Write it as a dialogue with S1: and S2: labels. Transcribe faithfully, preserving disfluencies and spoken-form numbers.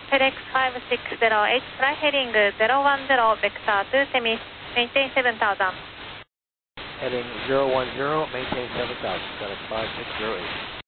S1: FedEx five six zero H flight heading zero one zero, vector to Temis, maintain seven thousand.
S2: Heading zero one zero, maintain seven thousand, FedEx five six zero H.